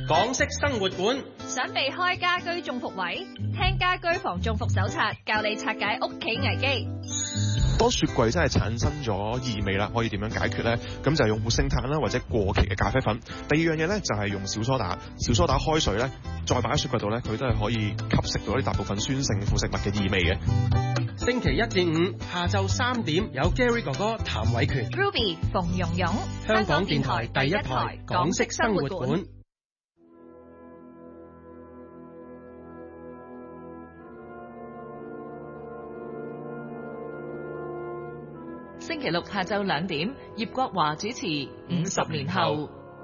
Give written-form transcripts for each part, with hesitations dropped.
港式生活館， 想避開家居中伏位，聽家居防中伏手冊，教你拆解屋企危機。 當雪櫃真係產生咗異味啦，可以點樣解決呢？咁就係用活性炭啦，或者過期嘅咖啡粉。第二樣嘢呢，就係用小蘇打，小蘇打開水呢，再擺喺雪櫃度呢，佢都係可以吸食到啲大部分酸性副食物嘅異味嘅。 星期一至五下晝3點有 Gary 哥哥譚偉權 Ruby 馮蓉蓉， 香港電台第一台港式生活館。 星期六下晝2點，葉國華主持《50年後》。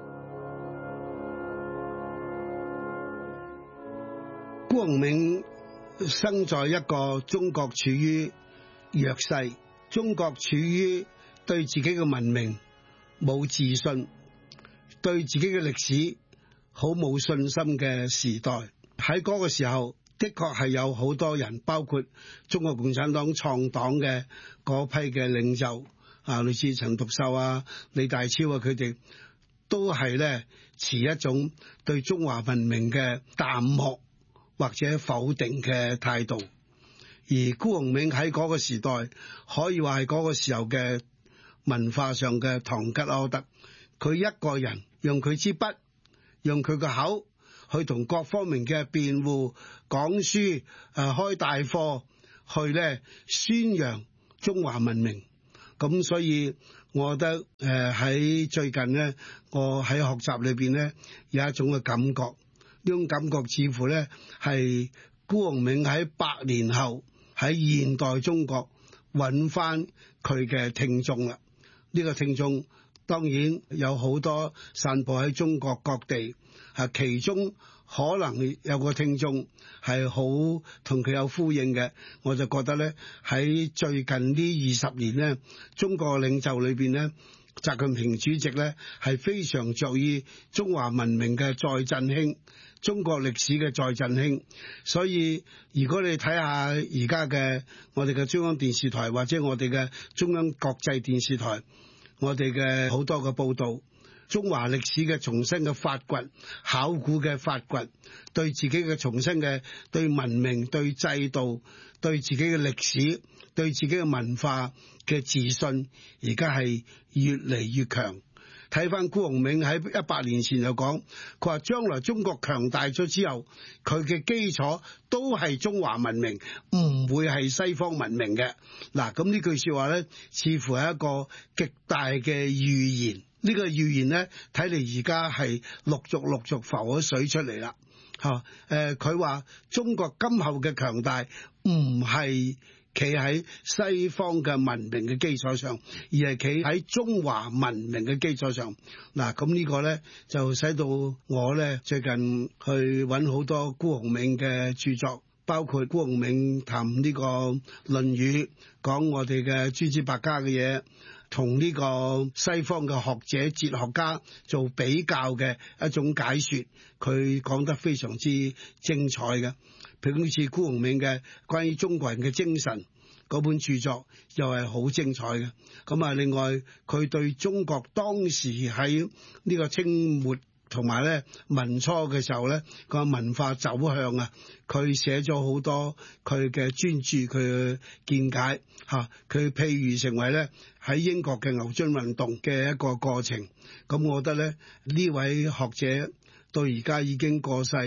辜鴻銘生在一個中國處於弱勢，中國處於對自己嘅文明冇自信，對自己嘅歷史好冇信心嘅時代。喺嗰個時候，的確係有好多人，包括中國共產黨創黨嘅嗰批嘅領袖啊，類似陳獨秀啊、李大釗啊，佢哋都係咧持一種對中華文明嘅淡漠或者否定嘅態度。而辜鴻銘喺嗰個時代，可以話係嗰個時候嘅文化上嘅堂吉訶德。佢一個人用佢支筆，用佢個口去同各方面嘅辯護、講書、開大課，去咧宣揚中華文明。咁所以我覺得喺最近咧，我喺學習裏邊咧有一種嘅感覺，呢種感覺似乎咧係辜鴻銘喺100年後喺現代中國揾翻佢嘅聽眾啦。呢個聽眾當然有好多散佈喺中國各地，其中可能有個聽眾係好同佢有呼應嘅。我就覺得咧喺最近呢20年咧，中國領袖裏邊咧，習近平主席咧係非常着意中華文明嘅再振興，中國歷史嘅再振興。所以如果你睇下而家嘅我哋嘅中央電視台或者我哋嘅中央國際電視台，我哋嘅好多嘅報導，中華歷史嘅重新嘅發掘、考古嘅發掘，對自己嘅重新嘅對文明、對制度、對自己嘅歷史、對自己嘅文化嘅自信，而家係越嚟越強。睇翻辜鴻銘喺100年前就講，佢話將來中國強大咗之後，佢嘅基礎都係中華文明，唔會係西方文明嘅。嗱，咁呢句說話咧，似乎係一個極大嘅預言。呢個預言咧，睇嚟而家係陸續浮咗水出嚟啦。佢話中國今後嘅強大唔係企喺西方嘅文明嘅基礎上，而係企喺中華文明嘅基礎上。嗱，咁呢個咧就使到我咧最近去揾好多辜鴻銘嘅著作，包括辜鴻銘談呢個《論語》，講我哋嘅諸子百家嘅嘢，同呢個西方嘅學者、哲學家做比較嘅一種解說，佢講得非常之精彩嘅。譬如好似辜鴻銘嘅關於中國人嘅精神嗰本著作，又係好精彩嘅。咁啊，另外佢對中國當時喺呢個清末同埋咧民初嘅時候咧個文化走向啊，佢寫咗好多佢嘅專著，佢嘅見解嚇。佢譬如成為咧喺英國嘅牛津運動嘅一個過程。咁我覺得咧呢位學者到而家已經過世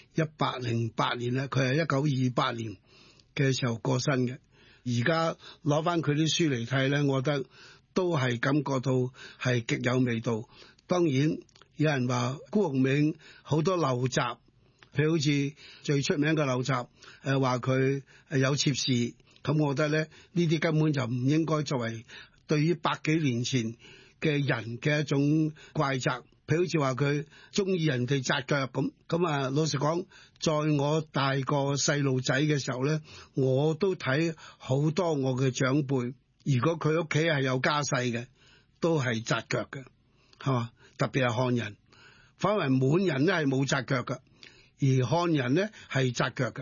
108年啦，佢係1928年嘅時候過身嘅。而家攞翻佢啲書嚟睇咧，我覺得都係感覺到係極有味道。當然有人話辜鴻銘好多陋習，譬如好似最出名嘅陋習，話佢有妾侍。咁我覺得咧呢啲根本就唔應該作為對於100幾年前嘅人嘅一種怪責。譬如好似話佢中意人哋紮腳咁啊！老實講，在我大個細路仔嘅時候咧，我都睇好多我嘅長輩，如果佢屋企係有家世嘅，都係紮腳嘅，係嘛？特別係漢人，反為滿人咧係冇紮腳嘅，而漢人咧係紮腳嘅。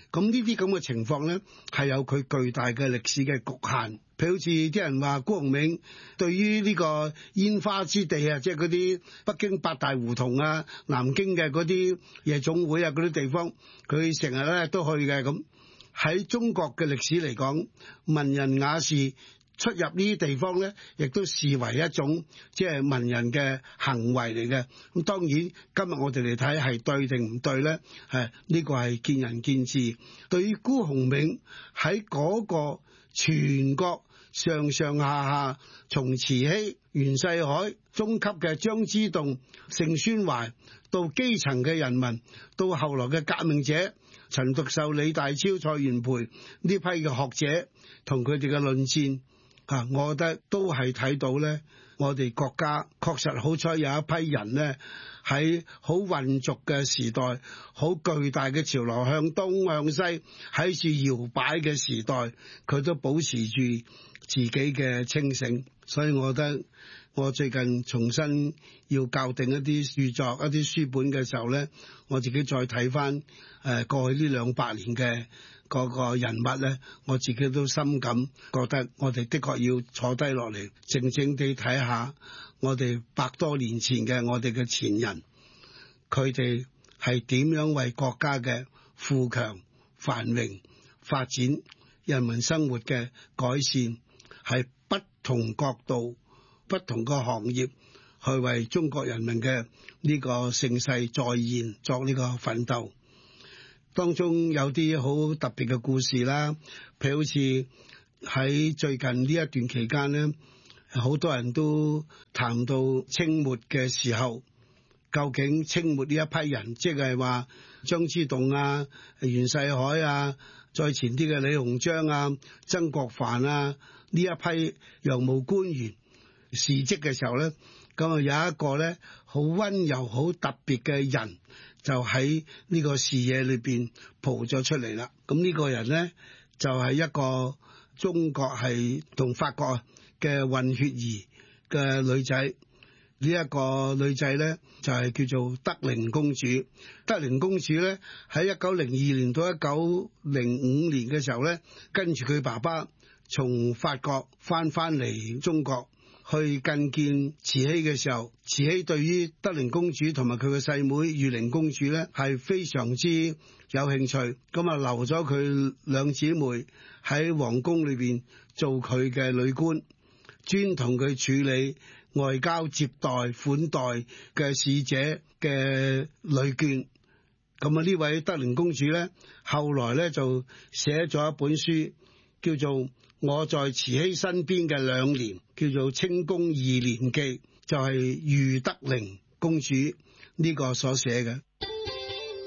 咁呢啲咁嘅情況咧，係有佢巨大嘅歷史嘅局限。譬如好似啲人話辜鴻銘對於呢個煙花之地啊，即係嗰啲北京八大胡同啊、南京嘅嗰啲夜總會啊嗰啲地方，佢成日咧都去嘅。咁喺中國嘅歷史嚟講，文人雅士出入呢啲地方咧，亦都視為一種即係文人嘅行為嚟嘅。咁當然今日我哋嚟睇係對定唔對咧，呢個係見仁見智。對於辜鴻銘喺嗰個全國上上下下，從慈禧、袁世凱、中級嘅張之洞、盛宣懷，到基層嘅人民，到後來嘅革命者陳獨秀、李大釗、蔡元培呢批嘅學者，同佢哋嘅論戰，我覺得都係睇到咧，我哋國家確實好彩有一批人咧，喺好混濁嘅時代，好巨大嘅潮流向東向西喺處搖擺嘅時代，佢都保持住自己嘅清醒。所以我覺得我最近重新要校定一啲著作、一啲書本嘅時候咧，我自己再睇翻過去呢200年嘅嗰個人物咧，我自己都深感覺得我哋的確要坐低落嚟，靜靜地睇下我哋100多年前嘅我哋嘅前人，佢哋係點樣為國家嘅富強、繁榮、發展、人民生活嘅改善，係不同角度、不同個行業去為中國人民嘅呢個盛世再現作呢個奮鬥。當中有啲好特別嘅故事啦，譬如好似喺最近呢一段期間咧，好多人都談到清末嘅時候，究竟清末呢一批人，即係話張之洞啊、袁世凱啊，再前啲嘅李鴻章啊、曾國藩啊，呢一批洋務官員事蹟嘅時候咧，咁啊有一個咧好溫柔、好特別嘅人，就喺呢個視野裏邊蒲咗出嚟啦。咁呢個人咧就係一個中國係同法國嘅混血兒嘅女仔。呢一個女仔咧就係叫做德齡公主。德齡公主咧喺1902年到1905年嘅時候咧，跟住佢爸爸從法國翻嚟中國去覲見慈禧嘅時候，慈禧對於德齡公主同埋佢嘅細妹裕齡公主咧係非常之有興趣，咁啊留咗佢兩姊妹喺皇宮裏邊做佢嘅女官，專同佢處理外交接待款待嘅使者嘅禮券。咁啊呢位德齡公主咧後來咧就寫咗一本書，叫做我在慈禧身邊嘅2年，叫做《清宮2年記》，就係俞德齡公主呢個所寫嘅。